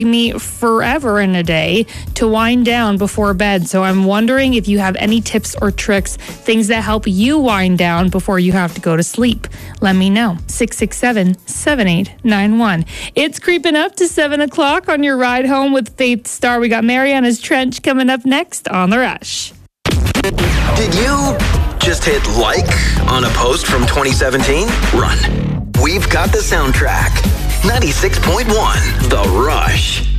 me forever in a day to wind down before bed. So I'm wondering if you have any tips or tricks, things that help you wind down before you have to go to sleep. Let me know. 667-7891. It's creeping up to 7 o'clock on your ride home with Faith Star. We got Mariana's Trench coming up next on The Rush. Did you just hit like on a post from 2017? Run. We've got the soundtrack. 96.1 The Rush.